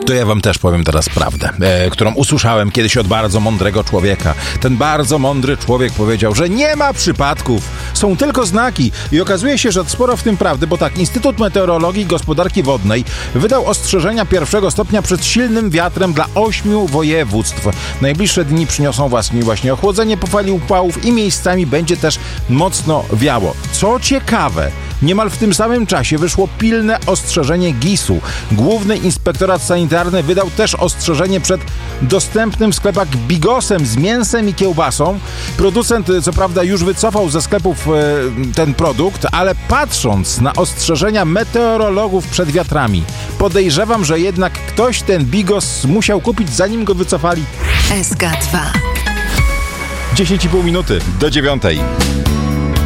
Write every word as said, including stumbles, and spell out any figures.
To ja wam też powiem teraz prawdę, e, którą usłyszałem kiedyś od bardzo mądrego człowieka. Ten bardzo mądry człowiek powiedział, że nie ma przypadków, są tylko znaki. I okazuje się, że sporo w tym prawdy, bo tak, Instytut Meteorologii i Gospodarki Wodnej wydał ostrzeżenia pierwszego stopnia przed silnym wiatrem dla ośmiu województw. Najbliższe dni przyniosą właśnie, właśnie ochłodzenie po fali upałów i miejscami będzie też mocno wiało. Co ciekawe, niemal w tym samym czasie wyszło pilne ostrzeżenie gisu. Główny Inspektorat Sanitarny wydał też ostrzeżenie przed dostępnym w sklepach bigosem z mięsem i kiełbasą. Producent co prawda już wycofał ze sklepów e, ten produkt, ale patrząc na ostrzeżenia meteorologów przed wiatrami, podejrzewam, że jednak ktoś ten bigos musiał kupić, zanim go wycofali. S K dwa. dziesięć i pół minuty do dziewiątej.